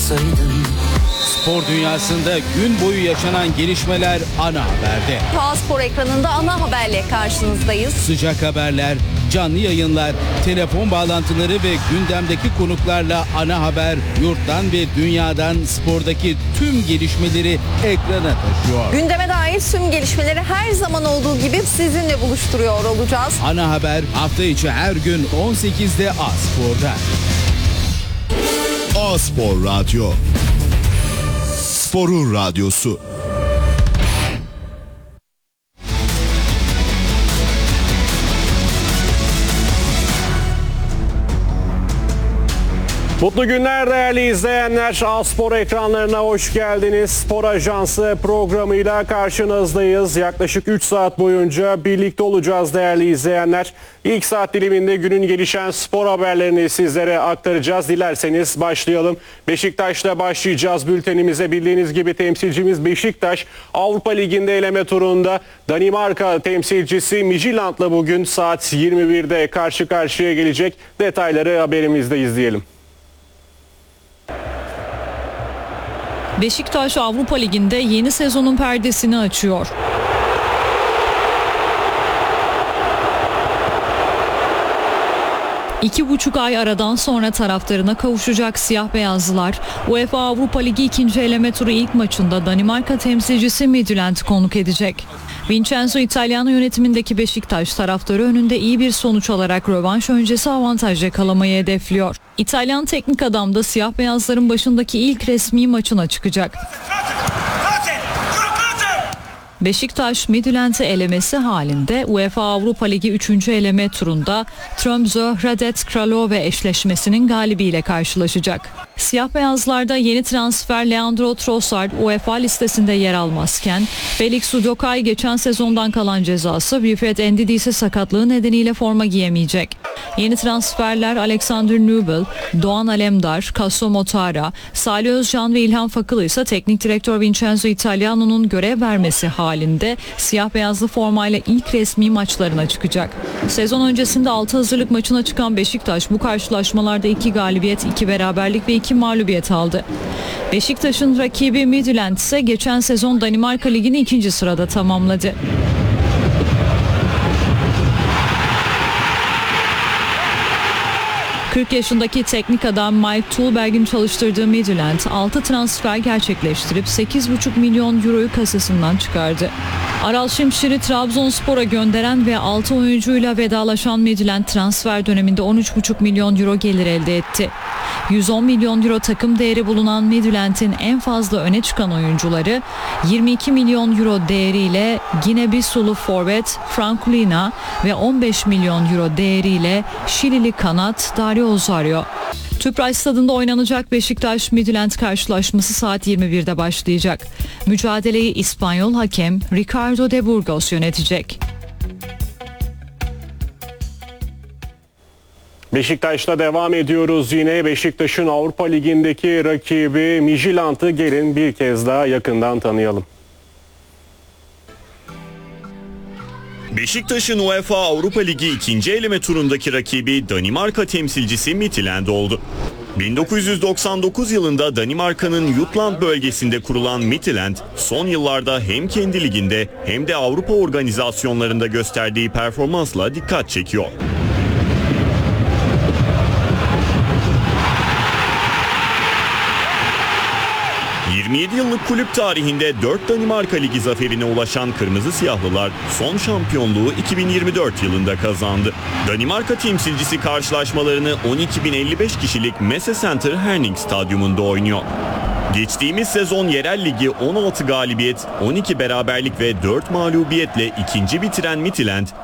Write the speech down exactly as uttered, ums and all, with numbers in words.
olsaydın. Spor dünyasında gün boyu yaşanan gelişmeler ana haberde. T A Spor ekranında ana haberle karşınızdayız. Sıcak haberler, canlı yayınlar, telefon bağlantıları ve gündemdeki konuklarla ana haber yurttan ve dünyadan spordaki tüm gelişmeleri ekrana taşıyor. Gündeme dair tüm gelişmeleri her zaman olduğu gibi sizinle buluşturuyor olacağız. Ana haber hafta içi her gün on sekizde A Spor'da. A Spor Radyo. Sporun radyosu. Mutlu günler değerli izleyenler. A Spor ekranlarına hoş geldiniz. Spor Ajansı programıyla karşınızdayız. Yaklaşık üç saat boyunca birlikte olacağız değerli izleyenler. İlk saat diliminde günün gelişen spor haberlerini sizlere aktaracağız. Dilerseniz başlayalım. Beşiktaş'la başlayacağız bültenimize. Bildiğiniz gibi temsilcimiz Beşiktaş Avrupa Ligi'nde eleme turunda Danimarka temsilcisi Midtjylland'la bugün saat yirmi birde karşı karşıya gelecek. Detayları haberimizde izleyelim. Beşiktaş Avrupa Ligi'nde yeni sezonun perdesini açıyor. İki buçuk ay aradan sonra taraftarına kavuşacak siyah beyazlılar UEFA Avrupa Ligi ikinci eleme turu ilk maçında Danimarka temsilcisi Midtjylland'ı konuk edecek. Vincenzo Italiano yönetimindeki Beşiktaş taraftarı önünde iyi bir sonuç alarak rövanş öncesi avantaj yakalamayı hedefliyor. İtalyan teknik adam da siyah beyazların başındaki ilk resmi maçına çıkacak. Beşiktaş Midtjylland'ı elemesi halinde UEFA Avrupa Ligi üçüncü eleme turunda Tromsø Hradec Kralove eşleşmesinin galibiyle karşılaşacak. Siyah beyazlarda yeni transfer Leandro Trossard UEFA listesinde yer almazken Felix Udokai geçen sezondan kalan cezası Wilfred Ndidi ise sakatlığı nedeniyle forma giyemeyecek. Yeni transferler Alexander Nubel, Doğan Alemdar, Kasso Motara, Salih Özcan ve İlhan Fakılı ise teknik direktör Vincenzo Italiano'nun görev vermesi halinde siyah beyazlı formayla ilk resmi maçlarına çıkacak. Sezon öncesinde altı hazırlık maçına çıkan Beşiktaş bu karşılaşmalarda iki galibiyet, iki beraberlik ve iki mağlubiyet aldı. Beşiktaş'ın rakibi Midtjylland ise geçen sezon Danimarka Ligi'ni ikinci sırada tamamladı. kırk yaşındaki teknik adam Mike Tulberg'in çalıştırdığı Midtjylland altı transfer gerçekleştirip sekiz buçuk milyon euroyu kasasından çıkardı. Aral Şimşir'i Trabzonspor'a gönderen ve altı oyuncuyla vedalaşan Midtjylland transfer döneminde on üç buçuk milyon euro gelir elde etti. yüz on milyon euro takım değeri bulunan Midtjylland'in en fazla öne çıkan oyuncuları yirmi iki milyon euro değeriyle Gine-Bissau forvet Frank Lina ve on beş milyon euro değeriyle Şilili kanat Dario Osorio. Tüpraş Stadı'nda oynanacak Beşiktaş Midtjylland karşılaşması saat yirmi birde başlayacak. Mücadeleyi İspanyol hakem Ricardo de Burgos yönetecek. Beşiktaş'ta devam ediyoruz yine. Beşiktaş'ın Avrupa Ligi'ndeki rakibi Midtjylland'ı gelin bir kez daha yakından tanıyalım. Beşiktaş'ın UEFA Avrupa Ligi ikinci eleme turundaki rakibi Danimarka temsilcisi Midtjylland oldu. bin dokuz yüz doksan dokuz yılında Danimarka'nın Jutland bölgesinde kurulan Midtjylland, son yıllarda hem kendi liginde hem de Avrupa organizasyonlarında gösterdiği performansla dikkat çekiyor. yirmi yedi yıllık kulüp tarihinde dört Danimarka Ligi zaferine ulaşan Kırmızı Siyahlılar son şampiyonluğu iki bin yirmi dört yılında kazandı. Danimarka temsilcisi karşılaşmalarını on iki bin elli beş kişilik Messe Center Herning Stadyumunda oynuyor. Geçtiğimiz sezon yerel ligi on altı galibiyet, on iki beraberlik ve dört mağlubiyetle ikinci bitiren Midtjylland,